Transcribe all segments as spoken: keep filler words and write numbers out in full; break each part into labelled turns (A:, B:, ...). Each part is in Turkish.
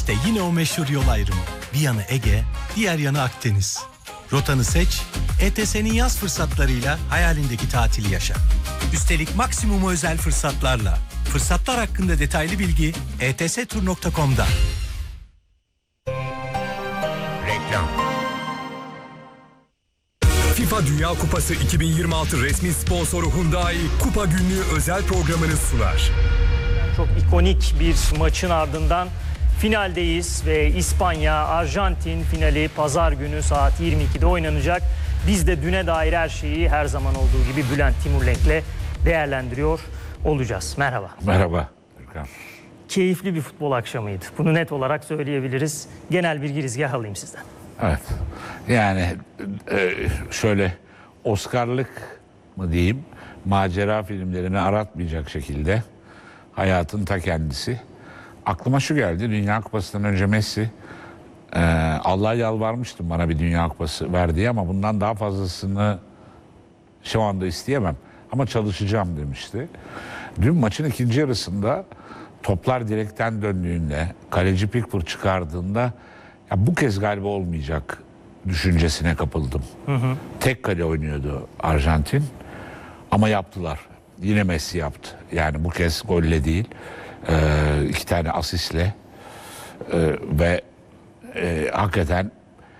A: İşte yine o meşhur yol ayrımı. Bir yanı Ege, diğer yanı Akdeniz. Rotanı seç, E T S'nin yaz fırsatlarıyla hayalindeki tatili yaşa. Üstelik maksimum özel fırsatlarla. Fırsatlar hakkında detaylı bilgi e t s tur nokta com'da.
B: Reklam.
C: FIFA Dünya Kupası iki bin yirmi altı resmi sponsoru Hyundai Kupa Günlüğü özel programını sunar.
D: Çok ikonik bir maçın ardından finaldeyiz ve İspanya-Arjantin finali pazar günü saat yirmi ikide oynanacak. Biz de düne dair her şeyi her zaman olduğu gibi Bülent Timurlenk'le değerlendiriyor olacağız. Merhaba.
B: Merhaba Gürkan.
D: Keyifli bir futbol akşamıydı. Bunu net olarak söyleyebiliriz. Genel bir girizgah alayım sizden.
B: Evet. Yani şöyle Oscar'lık mı diyeyim, macera filmlerini aratmayacak şekilde hayatın ta kendisi. Aklıma şu geldi, Dünya Kupası'ndan önce Messi e, Allah'a yalvarmıştım bana bir Dünya Kupası ver diye ama bundan daha fazlasını şu anda isteyemem ama çalışacağım demişti. Dün maçın ikinci yarısında toplar direkten döndüğünde, kaleci Pickford çıkardığında ya bu kez galiba olmayacak düşüncesine kapıldım. Hı hı. Tek kale oynuyordu Arjantin ama yaptılar. Yine Messi yaptı. Yani bu kez golle değil. Ee, iki tane asistle ee, ve e, hakikaten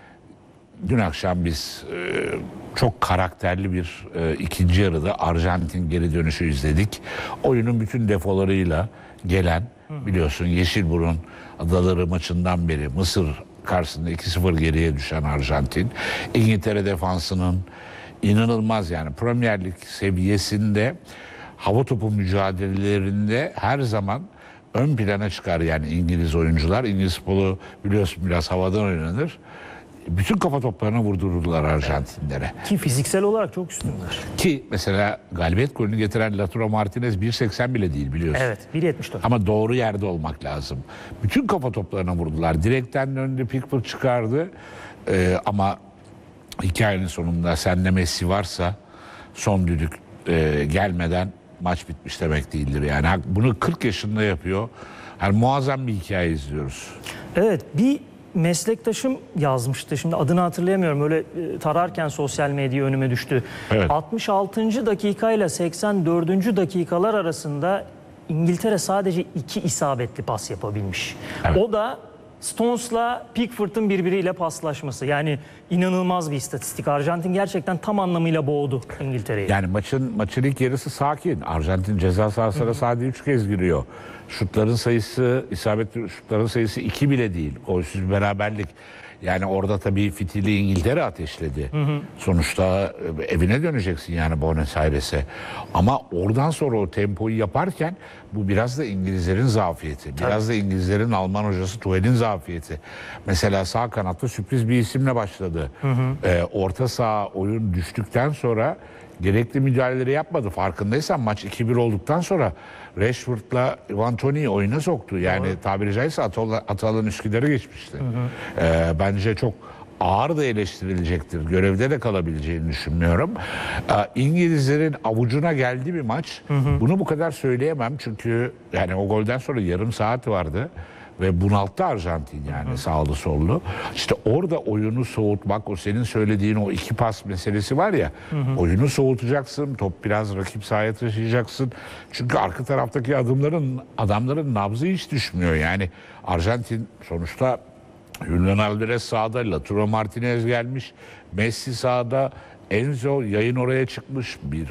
B: dün akşam biz e, çok karakterli bir e, ikinci yarıda Arjantin geri dönüşü izledik. Oyunun bütün defolarıyla gelen, biliyorsun Yeşilburun Adaları maçından beri Mısır karşısında iki sıfır geriye düşen Arjantin, İngiltere defansının inanılmaz, yani Premier Lig seviyesinde hava topu mücadelelerinde her zaman ön plana çıkar yani İngiliz oyuncular. İngiliz futbolu biliyorsun biraz havadan oynanır. Bütün kafa toplarına vurdururlar Arjantinlere.
D: Ki fiziksel olarak çok üstünler.
B: Ki mesela galibiyet golünü getiren Lautaro Martinez bir seksen bile değil biliyorsun.
D: Evet, bir yetmiş dört.
B: Ama doğru yerde olmak lazım. Bütün kafa toplarına vurdular. Direkten döndü, Pickford çıkardı. Ee, ama hikayenin sonunda sende Messi varsa son düdük e, gelmeden maç bitmiş demek değildir. Yani bunu kırk yaşında yapıyor. Yani muazzam bir hikaye izliyoruz.
D: Evet, bir meslektaşım yazmıştı. Şimdi adını hatırlayamıyorum. Öyle e, tararken sosyal medya önüme düştü.
B: Evet.
D: altmış altıncı dakikayla seksen dördüncü dakikalar arasında İngiltere sadece iki isabetli pas yapabilmiş.
B: Evet.
D: O da Stones'la Pickford'un birbiriyle paslaşması. Yani inanılmaz bir istatistik. Arjantin gerçekten tam anlamıyla boğdu İngiltere'yi.
B: Yani maçın maçın ilk yarısı sakin. Arjantin ceza sahasına sadece üç kez giriyor. Şutların sayısı, isabetli şutların sayısı iki bile değil. Golsüz bir beraberlik. Yani orada tabii fitili İngiltere ateşledi. Hı hı. Sonuçta evine döneceksin yani Buenos Aires'e. Ama oradan sonra o tempoyu yaparken bu biraz da İngilizlerin zafiyeti. Biraz Tabii. da İngilizlerin Alman hocası Tuchel'in zafiyeti. Mesela sağ kanatta sürpriz bir isimle başladı. Hı hı. Ee, orta saha oyun düştükten sonra gerekli müdahaleleri yapmadı. Farkındaysan maç iki bir olduktan sonra Rashford'la Ivan Toney'i oyuna soktu. Yani Doğru. tabiri caizse Atalan Üsküdar'ı geçmişti. Hı hı. Ee, bence çok ağır da eleştirilecektir. Görevde de kalabileceğini düşünmüyorum. Ee, İngilizlerin avucuna geldi bir maç. Hı hı. Bunu bu kadar söyleyemem çünkü yani o golden sonra yarım saat vardı. Ve bunalttı Arjantin yani Hı. sağlı sollu. İşte orada oyunu soğutmak, o senin söylediğin o iki pas meselesi var ya, Hı. oyunu soğutacaksın, top biraz rakip sahaya taşıyacaksın. Çünkü arka taraftaki adımların, adamların nabzı hiç düşmüyor. Yani Arjantin sonuçta Julian Alvarez sağda, Lautaro Martinez gelmiş, Messi sağda, Enzo yayın oraya çıkmış, bir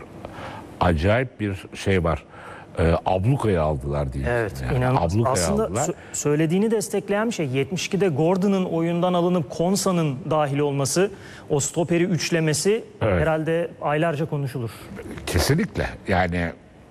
B: acayip bir şey var. E, ablukayı aldılar diye.
D: Evet,
B: yani.
D: inanılmaz.
B: Ablukayı
D: Aslında
B: aldılar.
D: söylediğini destekleyen bir şey. yetmiş ikide Gordon'ın oyundan alınıp Konsa'nın dahil olması, o stoperi üçlemesi evet. herhalde aylarca konuşulur.
B: Kesinlikle. Yani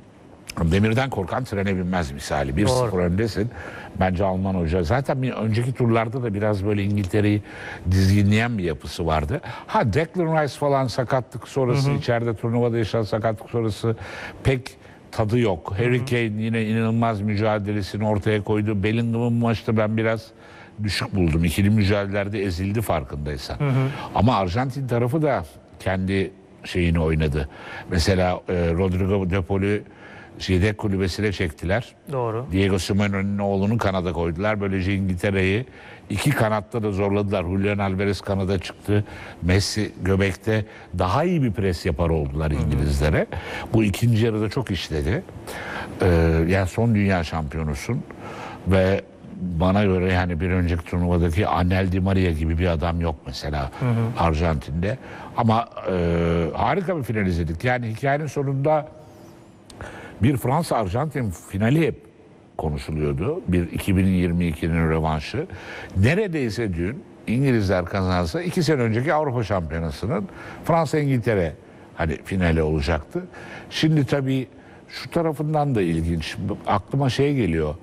B: demirden korkan trene binmez misali. bir sıfır öndesin. Bence Alman hoca zaten bir önceki turlarda da biraz böyle İngiltere'yi dizginleyen bir yapısı vardı. Ha Declan Rice falan sakatlık sonrası, hı hı. içeride turnuvada yaşanan sakatlık sonrası pek tadı yok. Harry Kane yine inanılmaz mücadelesini ortaya koydu. Bellingham'ın maçta ben biraz düşük buldum. İkili mücadelelerde ezildi farkındaysan. Hı hı. Ama Arjantin tarafı da kendi şeyini oynadı. Mesela e, Rodrigo De Paul'ü yedek kulübesine çektiler.
D: Doğru.
B: Diego Simeone'nin oğlunu kanada koydular. Böylece İngiltere'yi iki kanatta da zorladılar. Julian Alvarez kanada çıktı. Messi göbekte daha iyi bir pres yapar oldular İngilizlere. Bu ikinci yarıda çok işledi. Ee, yani son dünya şampiyonusun ve bana göre yani bir önceki turnuvadaki Angel Di Maria gibi bir adam yok mesela hı hı. Arjantin'de. Ama e, harika bir final izledik. Yani hikayenin sonunda bir Fransa-Arjantin finali hep konuşuluyordu. Bir iki bin yirmi ikinin rövanşı. Neredeyse dün İngilizler kazansa iki sene önceki Avrupa Şampiyonası'nın Fransa-İngiltere hani finali olacaktı. Şimdi tabii şu tarafından da ilginç. Aklıma şey geliyor.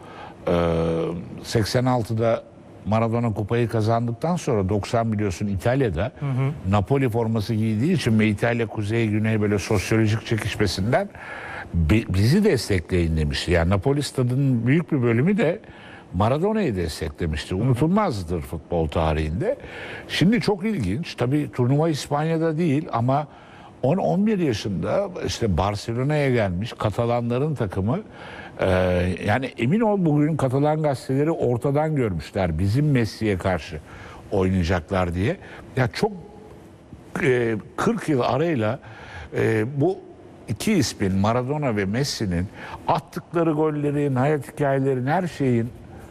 B: seksen altıda Maradona kupayı kazandıktan sonra doksan biliyorsun İtalya'da hı hı. Napoli forması giydiği için ve İtalya kuzey güney böyle sosyolojik çekişmesinden bizi destekleyin demişti. Yani Napoli stadının büyük bir bölümü de Maradona'yı desteklemişti. Unutulmazdır futbol tarihinde. Şimdi çok ilginç. Tabii turnuva İspanya'da değil ama on on bir yaşında işte Barcelona'ya gelmiş Katalanların takımı. Ee, yani emin ol bugün Katalan gazeteleri ortadan görmüşler. Bizim Messi'ye karşı oynayacaklar diye. Ya çok e, kırk yıl arayla e, bu iki ismin Maradona ve Messi'nin attıkları gollerin, hayat hikayelerinin her şeyin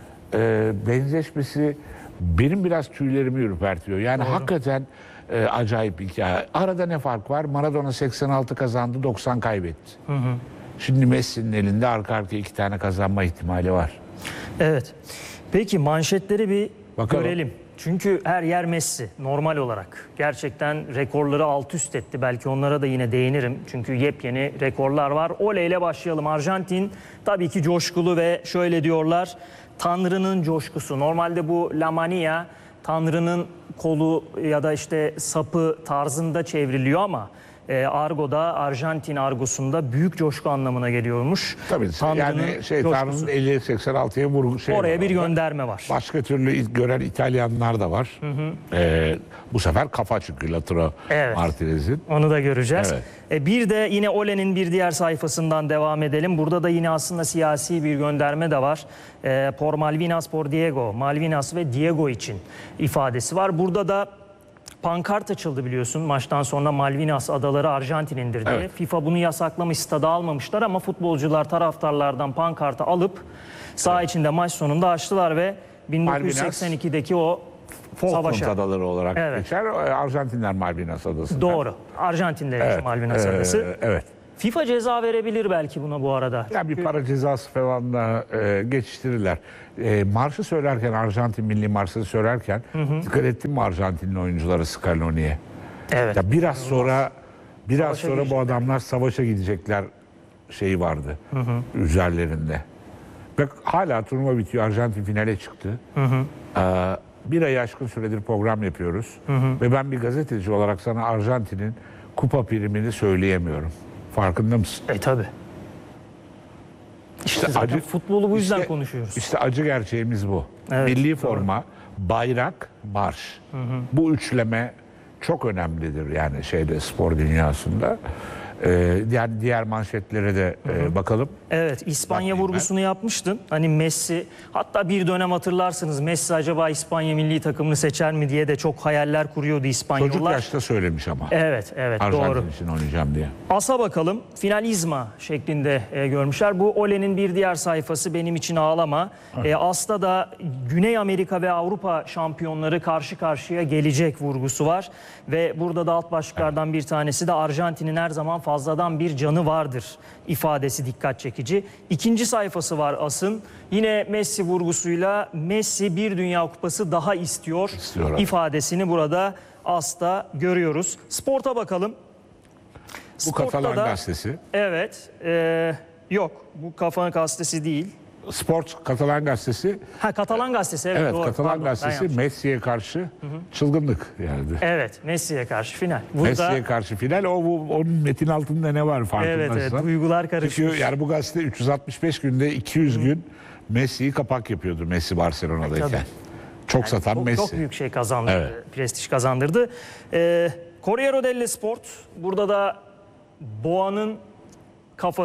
B: e, benzeşmesi benim biraz tüylerimi ürpertiyor. Yani Doğru. hakikaten e, acayip bir hikaye. Arada ne fark var? Maradona seksen altı kazandı, doksan kaybetti. Hı hı. Şimdi Messi'nin elinde arka arkaya iki tane kazanma ihtimali var.
D: Evet. Peki manşetleri bir
B: Bakalım.
D: görelim. Çünkü her yer Messi normal olarak. Gerçekten rekorları alt üst etti. Belki onlara da yine değinirim. Çünkü yepyeni rekorlar var. Oley ile başlayalım. Arjantin tabii ki coşkulu ve şöyle diyorlar. Tanrı'nın coşkusu. Normalde bu La Mania Tanrı'nın kolu ya da işte sapı tarzında çevriliyor ama e, Argo'da, Arjantin argosunda büyük coşku anlamına geliyormuş.
B: Tabii yani şey Tanrı'nın elli seksen altıya vurgu şey
D: Oraya
B: var,
D: bir gönderme var.
B: Başka türlü gören İtalyanlar da var. Hı hı. Ee, bu sefer kafa çünkü Lautaro
D: evet.
B: Martinez'in.
D: Onu da göreceğiz.
B: Evet.
D: E, bir de yine Ole'nin bir diğer sayfasından devam edelim. Burada da yine aslında siyasi bir gönderme de var. E, por Malvinas, por Diego. Malvinas ve Diego için ifadesi var. Burada da pankart açıldı biliyorsun. Maçtan sonra Malvinas adaları Arjantin'indir diye. Evet. FIFA bunu yasaklamış, stada almamışlar ama futbolcular taraftarlardan pankartı alıp saha evet. içinde maç sonunda açtılar ve bin dokuz yüz seksen ikideki o
B: Falkland adaları olarak
D: evet.
B: geçer. Arjantinler Malvinas adası.
D: Doğru. Arjantinler
B: evet.
D: Malvinas
B: ee,
D: adası.
B: Evet.
D: FIFA ceza verebilir belki buna bu arada.
B: Ya bir para cezası falan da e, geçiştirirler. E, marşı söylerken, Arjantin milli marşını söylerken hı hı. dikkat ettin mi Arjantinli oyuncuları Scaloni'ye?
D: Evet.
B: Ya biraz sonra biraz
D: savaşa
B: sonra bu adamlar savaşa gidecekler şeyi vardı hı hı. üzerlerinde. Bak hala turnuva bitiyor. Arjantin finale çıktı. Hı hı. Ee, bir ay aşkın süredir program yapıyoruz. Hı hı. Ve ben bir gazeteci olarak sana Arjantin'in kupa primini söyleyemiyorum. Farkında mısın?
D: E tabi. İşte, işte acı futbolu bu yüzden
B: işte,
D: konuşuyoruz.
B: İşte acı gerçeğimiz bu. Evet, milli forma, doğru. bayrak, marş. Hı hı. Bu üçleme çok önemlidir yani şeyde spor dünyasında. Ee, yani diğer manşetlere de e, bakalım.
D: Evet, İspanya Bakayım vurgusunu ben. yapmıştın. Hani Messi, hatta bir dönem hatırlarsınız Messi acaba İspanya milli takımını seçer mi diye de çok hayaller kuruyordu İspanyollar.
B: Çocuk yaşta söylemiş ama.
D: Evet, evet
B: Arjantin
D: doğru.
B: Arjantin için oynayacağım diye.
D: Asa bakalım, finalizma şeklinde e, görmüşler. Bu Ole'nin bir diğer sayfası benim için ağlama. E, As'ta da Güney Amerika ve Avrupa şampiyonları karşı karşıya gelecek vurgusu var. Ve burada da alt başlıklardan evet. bir tanesi de Arjantin'in her zaman fazladan bir canı vardır ifadesi dikkat çekici. İkinci sayfası var As'ın. Yine Messi vurgusuyla Messi bir Dünya Kupası daha istiyor, istiyor ifadesini burada As'ta görüyoruz. Sporta bakalım.
B: Bu
D: Sportta
B: Katalan
D: da,
B: gazetesi.
D: Evet. E, yok bu Katalan gazetesi değil.
B: Sport Katalan gazetesi.
D: Ha Katalan gazetesi evet,
B: evet
D: doğru.
B: Katalan
D: Pardon,
B: gazetesi Messi'ye karşı hı hı. çılgınlık yani.
D: Evet Messi'ye karşı final. Burada...
B: Messi'ye karşı final. O bu, onun metin altında ne var farkındaysan.
D: Evet evet duygular karışmış.
B: Çünkü yani bu gazete üç yüz altmış beş günde iki yüz hı. gün Messi'yi kapak yapıyordu Messi Barcelona'dayken. Tabii. Çok yani satan
D: çok,
B: Messi.
D: Çok büyük şey kazandırdı.
B: Evet.
D: Prestij kazandırdı. Ee, Corriere dello Sport. Burada da Boğa'nın kafası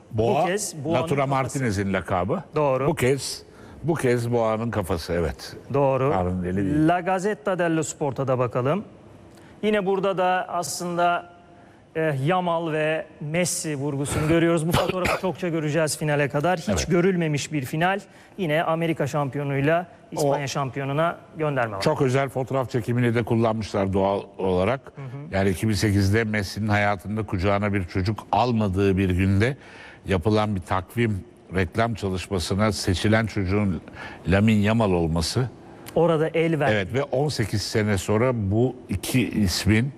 B: Boğa,
D: Bu kez Boğa'nın
B: Natura
D: kafası.
B: Martinez'in lakabı.
D: Doğru.
B: Bu kez bu kez Boğa'nın kafası, evet.
D: Doğru.
B: Harun eli değil.
D: La Gazzetta dello Sport'a da bakalım. Yine burada da aslında eh, Yamal ve Messi vurgusunu görüyoruz. Bu fotoğrafı çokça göreceğiz finale kadar. Hiç
B: Evet.
D: görülmemiş bir final. Yine Amerika şampiyonuyla İspanya
B: O-
D: şampiyonuna gönderme var.
B: Çok özel fotoğraf çekimini de kullanmışlar doğal olarak. Yani iki bin sekizde Messi'nin hayatında kucağına bir çocuk almadığı bir günde yapılan bir takvim reklam çalışmasına seçilen çocuğun Lamine Yamal olması.
D: Orada el ver.
B: Evet, ve on sekiz sene sonra bu iki ismin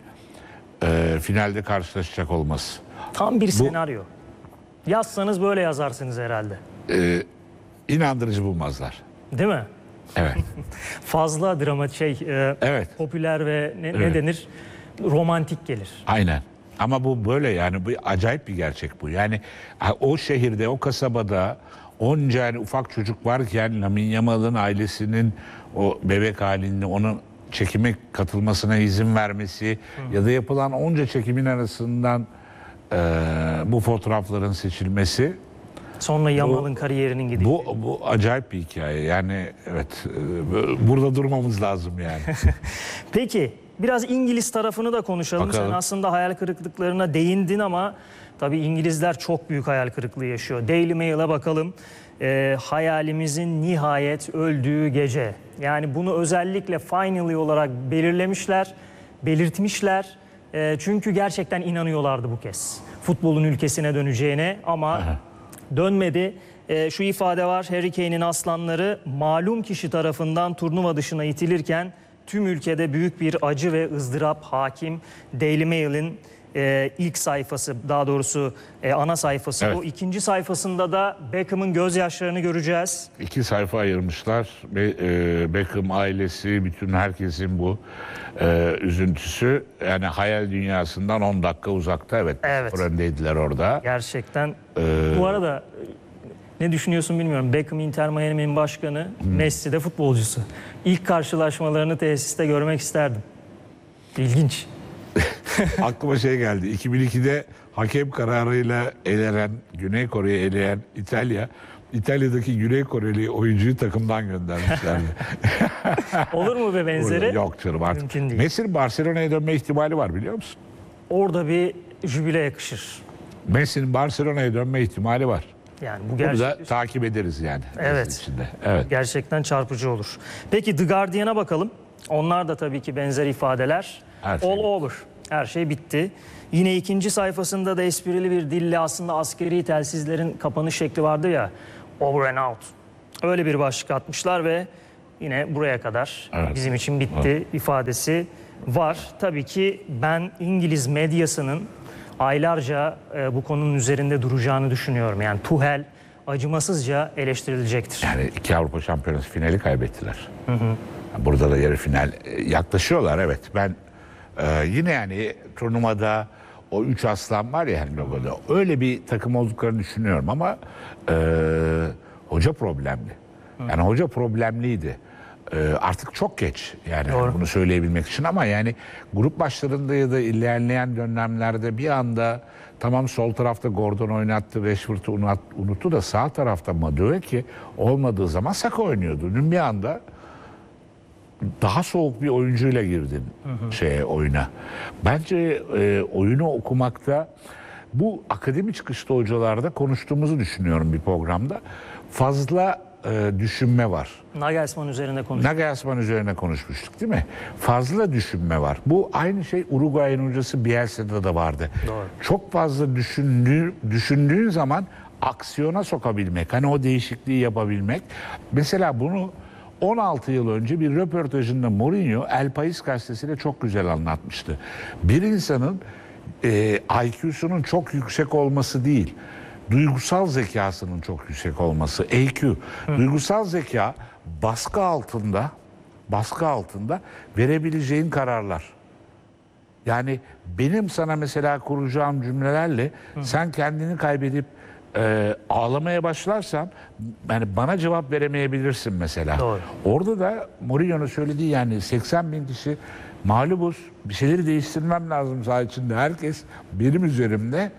B: e, finalde karşılaşacak olması.
D: Tam bir senaryo. Yazsanız böyle yazarsınız herhalde.
B: E, inandırıcı bulmazlar.
D: Değil mi?
B: Evet.
D: Fazla drama şey e,
B: Evet.
D: popüler ve ne, ne
B: Evet.
D: denir? Romantik gelir.
B: Aynen. Ama bu böyle, yani bu acayip bir gerçek bu. Yani ha, o şehirde, o kasabada onca yani ufak çocuk varken Lamine Yamal'ın ailesinin o bebek halinde onun çekime katılmasına izin vermesi ya da yapılan onca çekimin arasından e, bu fotoğrafların seçilmesi,
D: Sonra Yamal'ın kariyerinin gidişi.
B: bu bu acayip bir hikaye. Yani evet, e, burada durmamız lazım yani.
D: Peki biraz İngiliz tarafını da konuşalım.
B: Bakalım.
D: Sen aslında hayal kırıklıklarına değindin ama tabii İngilizler çok büyük hayal kırıklığı yaşıyor. Daily Mail'a bakalım. Ee, hayalimizin nihayet öldüğü gece. Yani bunu özellikle finally olarak belirlemişler, belirtmişler. Ee, çünkü gerçekten inanıyorlardı bu kez. Futbolun ülkesine döneceğine ama
B: Aha.
D: dönmedi. Ee, şu ifade var: Harry Kane'in aslanları malum kişi tarafından turnuva dışına itilirken tüm ülkede büyük bir acı ve ızdırap hakim. Daily Mail'in e, ilk sayfası, daha doğrusu e, ana sayfası.
B: Evet.
D: O ikinci sayfasında da Beckham'ın gözyaşlarını göreceğiz.
B: İki sayfa ayırmışlar. Be, e, Beckham ailesi, bütün herkesin bu e, üzüntüsü. Yani hayal dünyasından on dakika uzakta. Evet,
D: Evet.
B: sıfır öndeydiler orada.
D: Gerçekten. Bu arada e, ne düşünüyorsun bilmiyorum. Beckham Inter Miami'nin başkanı, Messi de futbolcusu. İlk karşılaşmalarını tesiste görmek isterdim. İlginç.
B: Aklıma şey geldi. iki bin ikide hakem kararıyla elenen, Güney Kore'yi eleyen İtalya, İtalya'daki Güney Koreli oyuncuyu takımdan göndermişlerdi.
D: Olur mu be benzeri?
B: Burada yok canım artık.
D: Mümkün değil.
B: Messi'nin Barcelona'ya dönme ihtimali var, biliyor musun?
D: Orada bir jübile yakışır.
B: Messi'nin Barcelona'ya dönme ihtimali var.
D: Yani bu
B: Bunu
D: gerçek.
B: da takip ederiz yani.
D: Evet.
B: Içinde. Evet.
D: Gerçekten çarpıcı olur. Peki The Guardian'a bakalım. Onlar da tabii ki benzer ifadeler.
B: Her şey
D: All
B: bitti.
D: over. Her şey bitti. Yine ikinci sayfasında da esprili bir dille aslında askeri telsizlerin kapanış şekli vardı ya. Over and out. Öyle bir başlık atmışlar ve yine buraya kadar
B: Evet.
D: bizim için bitti ifadesi var. Tabii ki ben İngiliz medyasının aylarca e, bu konunun üzerinde duracağını düşünüyorum. Yani Tuchel acımasızca eleştirilecektir.
B: Yani iki Avrupa Şampiyonası finali kaybettiler. Burada da yarı final e, yaklaşıyorlar, evet. Ben e, yine yani turnuvada o üç aslan var ya hani logoda, öyle bir takım olduklarını düşünüyorum ama e, hoca problemli. Yani hoca problemliydi. E, artık çok geç yani
D: Doğru.
B: bunu söyleyebilmek için, ama yani grup maçlarında ya da ilerleyen dönemlerde bir anda tamam sol tarafta Gordon oynattı, Rashford'u unut- unuttu da sağ tarafta Madueke olmadığı zaman Saka oynuyordu. Dün bir anda daha soğuk bir oyuncuyla girdin şeye, oyuna. Bence e, oyunu okumakta, bu akademi çıkışlı hocalarda konuştuğumuzu düşünüyorum bir programda. Fazla e, düşünme var.
D: Nagelsmann üzerine konuş.
B: Nagelsmann üzerine konuşmuştuk değil mi? Fazla düşünme var. Bu aynı şey Uruguay'ın hocası Bielsa'da da vardı.
D: Doğru.
B: Çok fazla düşündüğü, düşündüğün zaman aksiyona sokabilmek, hani o değişikliği yapabilmek. Mesela bunu on altı yıl önce bir röportajında Mourinho El País gazetesiyle çok güzel anlatmıştı. Bir insanın e, I Q'sunun çok yüksek olması değil, duygusal zekasının çok yüksek olması. E Q. Duygusal zeka baskı altında, baskı altında verebileceğin kararlar. Yani benim sana mesela kuracağım cümlelerle sen kendini kaybedip e, ağlamaya başlarsan yani bana cevap veremeyebilirsin mesela.
D: Doğru.
B: Orada da Mourinho'nun söylediği, yani seksen bin kişi mağlubuz, bir şeyleri değiştirmem lazım saha içinde. Herkes benim üzerimde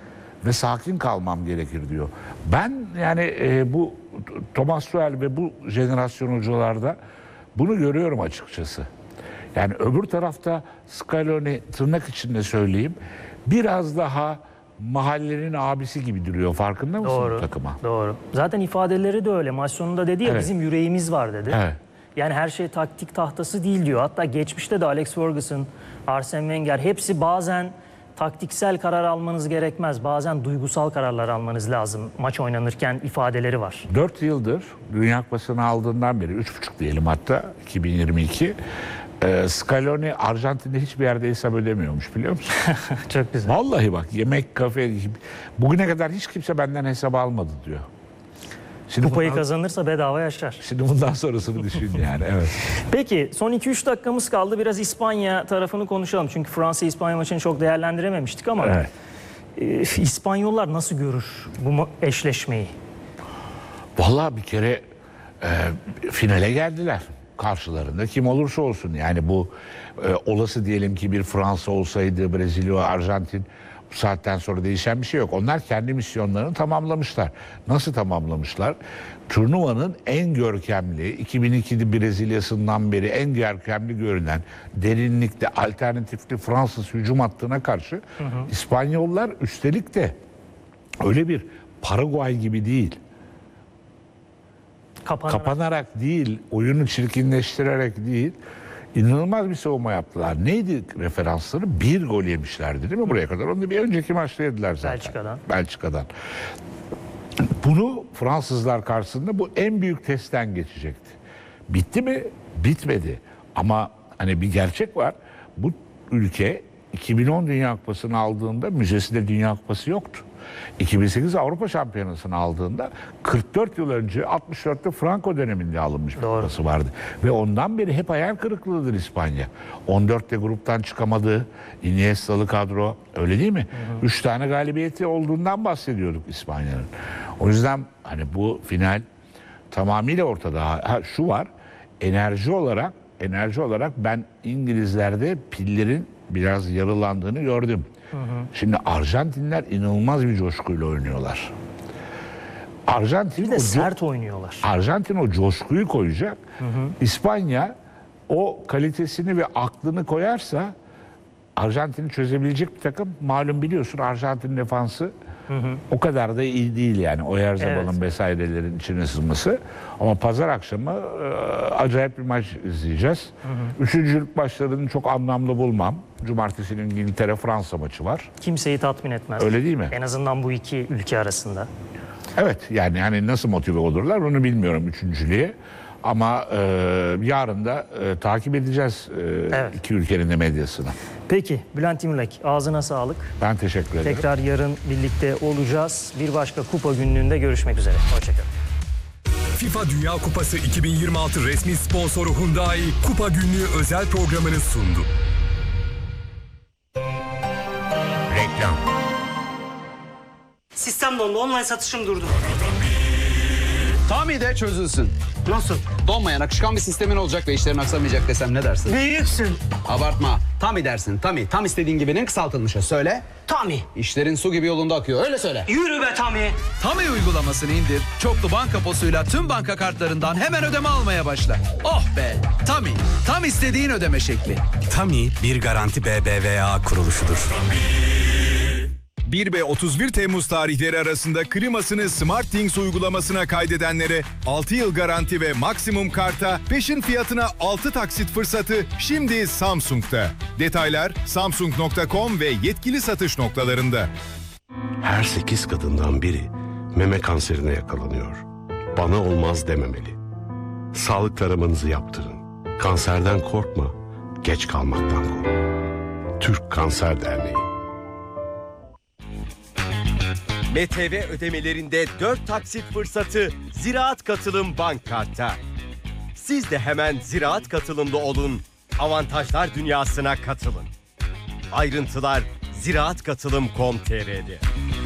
B: ve sakin kalmam gerekir diyor. Ben yani e, bu Thomas Tuchel ve bu jenerasyon hocalarda bunu görüyorum açıkçası. Yani öbür tarafta Scaloni, tırnak içinde söyleyeyim, biraz daha mahallenin abisi gibi duruyor. Farkında mısın
D: Doğru,
B: bu takıma?
D: Doğru. Zaten ifadeleri de öyle. Maç sonunda dedi ya,
B: Evet.
D: bizim yüreğimiz var dedi.
B: Evet.
D: Yani her şey taktik tahtası değil diyor. Hatta geçmişte de Alex Ferguson, Arsene Wenger hepsi bazen taktiksel karar almanız gerekmez. Bazen duygusal kararlar almanız lazım maç oynanırken ifadeleri var.
B: Dört yıldır Dünya Kupası'nı aldığından beri, üç buçuk diyelim hatta, iki bin yirmi iki, e, Scaloni Arjantin'de hiçbir yerde hesap ödemiyormuş, biliyor musun?
D: Çok güzel.
B: Vallahi bak, yemek, kafe, bugüne kadar hiç kimse benden hesap almadı diyor. Şimdi
D: Kupayı
B: bundan,
D: kazanırsa bedava yaşar.
B: şimdi bundan sonrasını düşün yani, evet.
D: Peki son iki üç dakikamız kaldı. Biraz İspanya tarafını konuşalım. Çünkü Fransa-İspanya maçını çok değerlendirememiştik ama
B: Evet.
D: e, İspanyollar nasıl görür bu ma- eşleşmeyi?
B: Vallahi bir kere e, finale geldiler. Karşılarında kim olursa olsun. Yani bu e, olası diyelim ki bir Fransa olsaydı, Brezilya, Arjantin, bu saatten sonra değişen bir şey yok. Onlar kendi misyonlarını tamamlamışlar. Nasıl tamamlamışlar? Turnuvanın en görkemli, iki bin ikide Brezilya'sından beri en görkemli görünen, derinlikte alternatifli Fransız hücum hattına karşı hı hı. İspanyollar üstelik de öyle bir Paraguay gibi değil.
D: Kapanarak.
B: Kapanarak değil, oyunu çirkinleştirerek değil, inanılmaz bir savunma yaptılar. Neydi referansları? Bir gol yemişlerdi değil mi buraya kadar? Onu da bir önceki maçta yediler zaten.
D: Belçika'dan.
B: Belçika'dan. Bunu Fransızlar karşısında bu en büyük testten geçecekti. Bitti mi? Bitmedi. Ama hani bir gerçek var. Bu ülke iki bin on Dünya Kupası'nı aldığında müzesinde Dünya Kupası yoktu. iki bin sekiz Avrupa Şampiyonası'nı aldığında kırk dört yıl önce altmış dörtte Franco döneminde alınmış bir kupası vardı. Ve ondan beri hep hayal kırıklığıdır İspanya. on dörtte gruptan çıkamadı. Iniesta'lı kadro, öyle değil mi? Hı hı. Üç tane galibiyeti olduğundan bahsediyorduk İspanya'nın. O yüzden hani bu final tamamıyla ortada. Ha, şu var, enerji olarak enerji olarak ben İngilizlerde pillerin biraz yarılandığını gördüm. Hı hı. Şimdi Arjantinler inanılmaz bir coşkuyla oynuyorlar. Arjantin
D: Bir de
B: o
D: sert oynuyorlar.
B: Arjantin o coşkuyu koyacak. Hı hı. İspanya o kalitesini ve aklını koyarsa Arjantin'i çözebilecek bir takım. Malum biliyorsun Arjantin defansı hı hı. o kadar da iyi değil yani. Oyarzabal'ın evet. vesairelerin içine sızması. Ama pazar akşamı e, acayip bir maç izleyeceğiz. Hı hı. Üçüncülük maçlarını çok anlamlı bulmam. Cumartesi günü İngiltere-Fransa maçı var.
D: Kimseyi tatmin etmez.
B: Öyle değil mi?
D: En azından bu iki ülke arasında.
B: Evet, yani hani nasıl motive olurlar onu bilmiyorum üçüncülüğe. Ama e, yarın da e, takip edeceğiz e, evet. iki ülkenin de medyasını.
D: Peki Bülent İmlek, ağzına sağlık.
B: Ben teşekkür ederim.
D: Tekrar yarın birlikte olacağız. Bir başka kupa günlüğünde görüşmek üzere. Hoşçakalın.
C: FIFA Dünya Kupası iki bin yirmi altı resmi sponsoru Hyundai Kupa Günlüğü özel programını sundu.
B: Reklam.
E: Sistem dondu, online satışım durdu.
F: Tami'de çözülsün.
E: Nasıl?
F: Donmayan akışkan bir sistemin olacak ve işlerin aksamayacak desem ne dersin?
E: Büyüksün.
F: Abartma. Tami dersin. Tami. Tam istediğin gibinin kısaltılmışı. Söyle.
E: Tami.
F: İşlerin su gibi yolunda akıyor. Öyle söyle.
E: Yürü be Tami.
G: Tami uygulamasını indir. Çoklu banka posuyla tüm banka kartlarından hemen ödeme almaya başla. Oh be. Tami. Tam istediğin ödeme şekli.
H: Tami bir Garanti B B V A kuruluşudur.
I: bir ve otuz bir Temmuz tarihleri arasında klimasını SmartThings uygulamasına kaydedenlere altı yıl garanti ve maksimum karta peşin fiyatına altı taksit fırsatı şimdi Samsung'da. Detaylar samsung nokta com ve yetkili satış noktalarında.
J: Her sekiz kadından biri meme kanserine yakalanıyor. Bana olmaz dememeli. Sağlık taramanızı yaptırın. Kanserden korkma, geç kalmaktan kork. Türk Kanser Derneği.
K: M T V ödemelerinde dört taksit fırsatı Ziraat Katılım Bank Kart'ta. Siz de hemen Ziraat Katılım'da olun, avantajlar dünyasına katılın. Ayrıntılar ziraat katılım nokta com nokta tr'de.